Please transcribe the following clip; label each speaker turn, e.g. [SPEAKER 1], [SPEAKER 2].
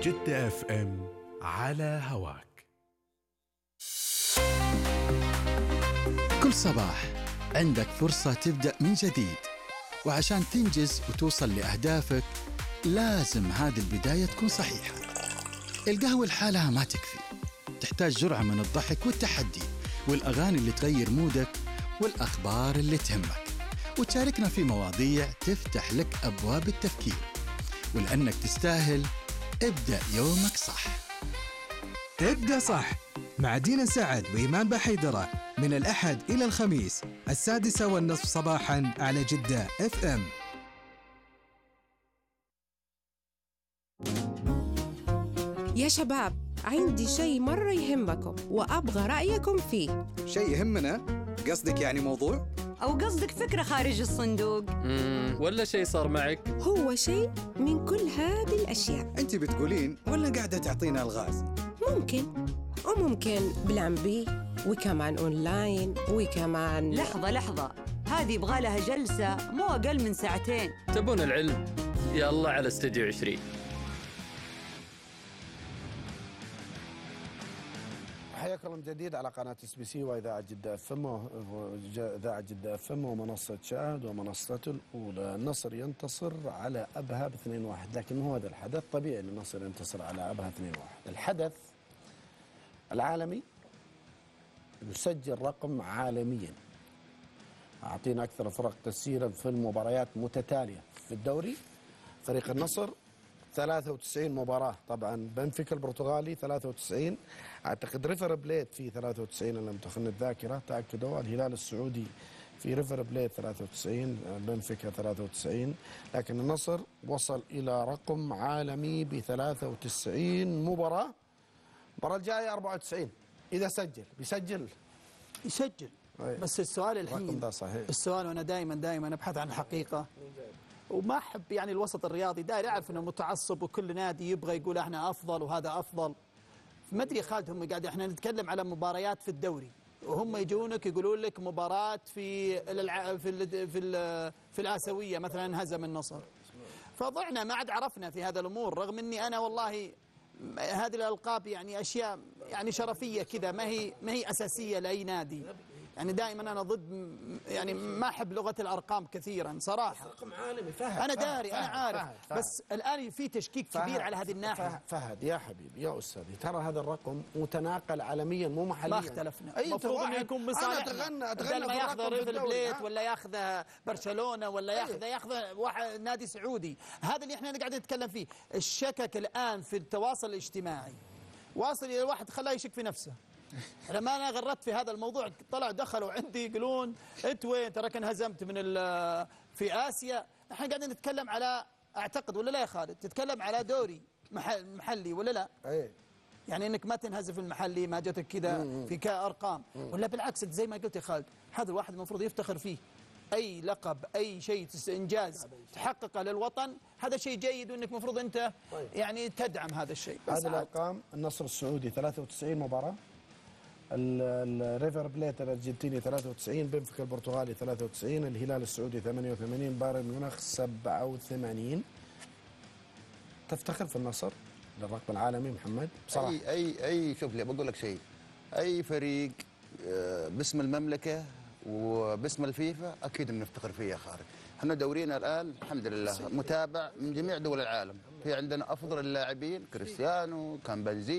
[SPEAKER 1] جدة اف ام على هواك.
[SPEAKER 2] كل صباح عندك فرصة تبدأ من جديد، وعشان تنجز وتوصل لأهدافك لازم هذه البداية تكون صحيحة. القهوة لحالها ما تكفي، تحتاج جرعة من الضحك والتحدي والأغاني اللي تغير مودك والأخبار اللي تهمك، وتشاركنا في مواضيع تفتح لك أبواب التفكير. ولأنك تستاهل، ابدأ يومك صح.
[SPEAKER 3] ابدأ صح مع دينا سعد وإيمان بحيدرة من الأحد إلى الخميس 6:30 صباحا على جدة اف ام.
[SPEAKER 4] يا شباب، عندي شيء مرة يهمكم وأبغى رأيكم فيه.
[SPEAKER 5] شيء يهمنا؟ قصدك يعني موضوع؟
[SPEAKER 6] أو قصدك فكرة خارج الصندوق؟
[SPEAKER 7] ولا شيء صار معك؟
[SPEAKER 4] هو شيء من كل هذه الأشياء.
[SPEAKER 5] أنت بتقولين ولا قاعدة تعطينا الغاز؟
[SPEAKER 4] ممكن وممكن بلان بي، وكمان أونلاين، وكمان
[SPEAKER 6] لحظة هذه يبغى لها جلسة مو أقل من 2 ساعة.
[SPEAKER 7] تبون العلم؟ يلا على استديو 20.
[SPEAKER 8] حياكم الله من جديد على قناة SBC وإذاعة جدة اف ام، إذاعة جدة اف ام ومنصة شاهد ومنصته الأولى. النصر ينتصر على أبها ب2-1، لكن هو هذا الحدث طبيعي أن النصر ينتصر على أبها 2-1. الحدث العالمي يسجل رقم عالميا. أعطينا أكثر الفرق تسجيلا في المباريات متتالية في الدوري. فريق النصر 93 مباراة، طبعا بنفيكا البرتغالي 93، اعتقد ريفر بليت في 93 ان لم تخن الذاكرة، تأكدوا. الهلال السعودي في ريفر بليت 93، بنفيكا 93، لكن النصر وصل الى رقم عالمي ب 93 مباراة. المباراة الجاية 94 اذا سجل
[SPEAKER 9] يسجل. بس السؤال الحين
[SPEAKER 8] ده صحيح.
[SPEAKER 9] السؤال، وانا دائما ابحث عن الحقيقة، وما أحب يعني الوسط الرياضي داير يعرف أنه متعصب وكل نادي يبغى يقول احنا أفضل وهذا أفضل. ما أدري خالد، هم قاعد احنا نتكلم على مباريات في الدوري، وهم يجونك يقولون لك مباراة في الآسيوية مثلا انهزم النصر. فضعنا ما عاد عرفنا في هذا الأمور، رغم أني أنا والله هذه الألقاب يعني أشياء يعني شرفية كذا، ما هي أساسية لأي نادي. يعني دائما أنا ضد، يعني ما أحب لغة الأرقام كثيرا صراحة.
[SPEAKER 8] رقم عالمي فهد،
[SPEAKER 9] أنا داري أنا عارف، بس الآن في تشكيك كبير على هذه الناحية.
[SPEAKER 8] فهد يا حبيبي يا أستاذي، ترى هذا الرقم متناقل عالميا مو محليا.
[SPEAKER 9] ما اختلفنا، المفروض انه يكون مصالحنا. بدل ما ياخذ ريفر بليت ولا ياخذ برشلونة ولا ياخذ واحد نادي سعودي. هذا اللي احنا قاعدين نتكلم فيه. الشكك الآن في التواصل الاجتماعي واصل إلى الواحد خلاه يشك في نفسه. لما أنا غردت في هذا الموضوع دخلوا عندي يقولون أنت وين، تراك انهزمت من في آسيا. احنا قاعدين نتكلم على، أعتقد ولا لا يا خالد، تتكلم على دوري محلي ولا لا؟ يعني انك ما تنهزم في المحلي، ما جاتك كذا في كأرقام، ولا بالعكس انت زي ما قلت يا خالد، هذا الواحد المفروض يفتخر فيه. أي لقب، أي شيء إنجاز تحققه للوطن، هذا شيء جيد، وإنك مفروض أنت يعني تدعم هذا الشيء.
[SPEAKER 8] هذه الأرقام: النصر السعودي 93 مباراة، الريفر بليت الأرجنتيني 93، بنفيكا البرتغالي 93، الهلال السعودي 88، بايرن ميونخ 87. تفتخر في النصر للرقم العالمي محمد بصراحة؟
[SPEAKER 10] أي شوف لي بقول لك شيء، أي فريق باسم المملكة وباسم الفيفا أكيد بنفتخر فيه يا خالد. احنا دورينا الآن الحمد لله متابع من جميع دول العالم، في عندنا أفضل اللاعبين، كريستيانو، كان بنزيما.